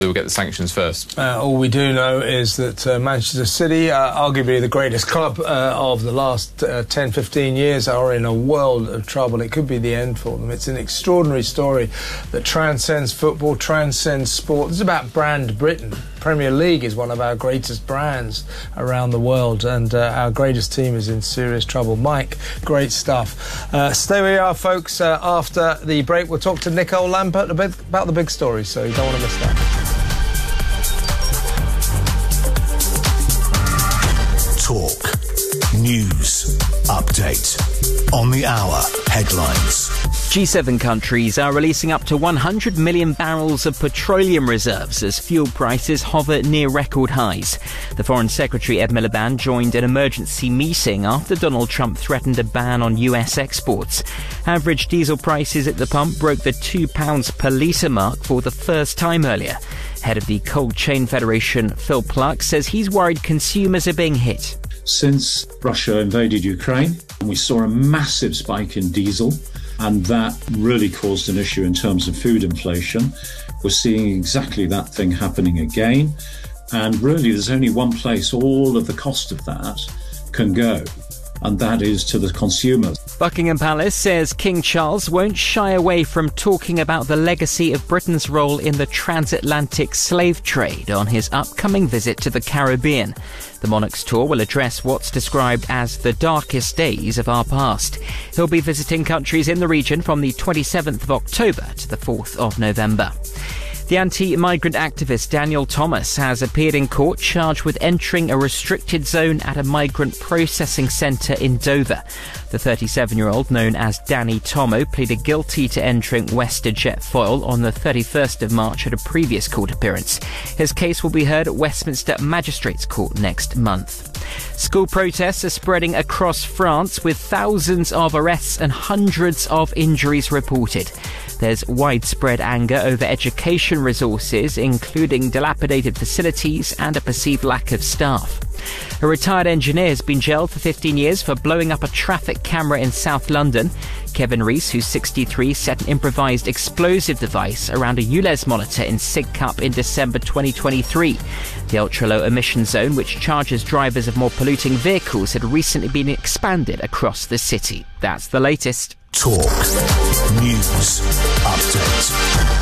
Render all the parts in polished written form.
We'll get the sanctions first. All we do know is that Manchester City, arguably the greatest club of the last 10-15 years, are in a world of trouble. It could be the end for them. It's an extraordinary story that transcends football, transcends sport. This is about brand Britain. Premier League is one of our greatest brands around the world, and our greatest team is in serious trouble. Mike, great stuff. Stay where you are, folks. After the break, we'll talk to Nicole Lampert about the big story, so you don't want to miss that. Talk. News. Update. On the hour. Headlines. G7 countries are releasing up to 100 million barrels of petroleum reserves as fuel prices hover near record highs. The Foreign Secretary Ed Miliband joined an emergency meeting after Donald Trump threatened a ban on US exports. Average diesel prices at the pump broke the £2 per litre mark for the first time earlier. Head of the Cold Chain Federation, Phil Pluck, says he's worried consumers are being hit. Since Russia invaded Ukraine, we saw a massive spike in diesel, and that really caused an issue in terms of food inflation. We're seeing exactly that thing happening again, and really there's only one place all of the cost of that can go, and that is to the consumer. Buckingham Palace says King Charles won't shy away from talking about the legacy of Britain's role in the transatlantic slave trade on his upcoming visit to the Caribbean. The monarch's tour will address what's described as the darkest days of our past. He'll be visiting countries in the region from the 27th of October to the 4th of November. The anti-migrant activist Daniel Thomas has appeared in court charged with entering a restricted zone at a migrant processing centre in Dover. The 37-year-old, known as Danny Tomo, pleaded guilty to entering WesterJet Foyle on the 31st of March at a previous court appearance. His case will be heard at Westminster Magistrates Court next month. School protests are spreading across France with thousands of arrests and hundreds of injuries reported. There's widespread anger over education resources, including dilapidated facilities and a perceived lack of staff. A retired engineer has been jailed for 15 years for blowing up a traffic camera in South London. Kevin Rees, who's 63, set an improvised explosive device around a ULEZ monitor in Sidcup in December 2023. The ultra-low emission zone, which charges drivers of more polluting vehicles, had recently been expanded across the city. That's the latest. Talk. News. Update.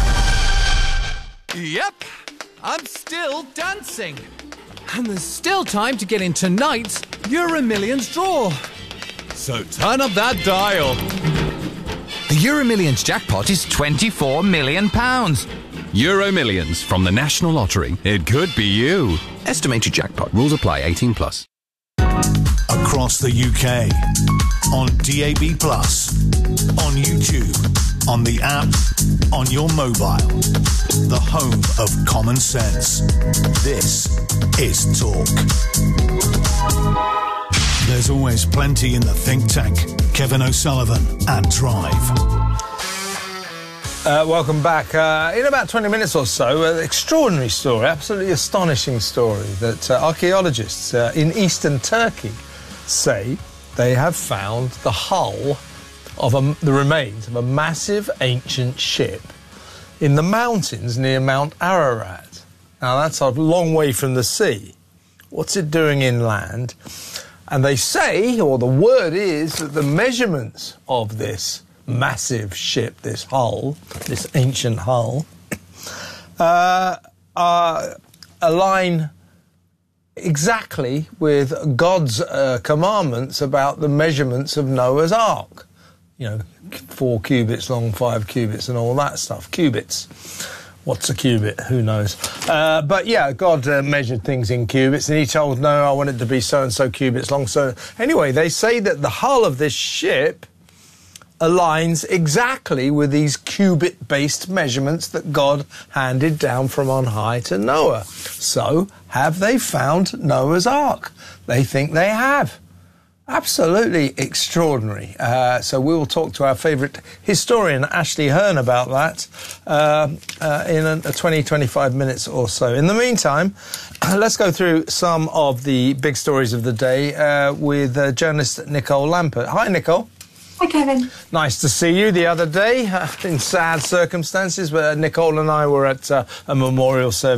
Yep, I'm still dancing. And there's still time to get in tonight's Euro Millions draw. So turn up that dial. The Euro Millions jackpot is £24 million. Euro Millions from the National Lottery. It could be you. Estimated jackpot. Rules apply. 18+. Across the UK. On DAB+, on YouTube, on the app, on your mobile. The home of common sense. This is Talk. There's always plenty in the think tank. Kevin O'Sullivan and Drive. Welcome back. In about 20 minutes or so, an extraordinary story, absolutely astonishing story that archaeologists in eastern Turkey say they have found the hull of the remains of a massive ancient ship in the mountains near Mount Ararat. Now, that's a long way from the sea. What's it doing inland? And they say, or the word is, that the measurements of this massive ship, this hull, this ancient hull, align exactly with God's commandments about the measurements of Noah's Ark. You know, 4 cubits long, 5 cubits and all that stuff. Cubits. What's a cubit? Who knows? But yeah, God measured things in cubits, and he told Noah, I want it to be so-and-so cubits long. So anyway, they say that the hull of this ship aligns exactly with these cubit-based measurements that God handed down from on high to Noah. So, have they found Noah's Ark? They think they have. Absolutely extraordinary. So we will talk to our favourite historian, Ashley Hearn, about that in a 20-25 minutes or so. In the meantime, let's go through some of the big stories of the day with journalist Nicole Lampert. Hi, Nicole. Hi, Kevin. Nice to see you the other day in sad circumstances, but Nicole and I were at a memorial service